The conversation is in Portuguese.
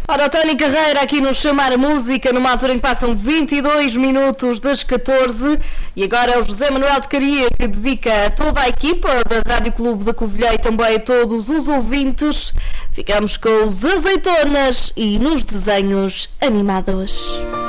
Ora, o Tony Carreira aqui no Chamar a Música, numa altura em que passam 22 minutos das 14, e agora é o José Manuel de Caria que dedica a toda a equipa da Rádio Clube da Covilhã e também a todos os ouvintes. Ficamos com os Azeitonas e nos desenhos animados.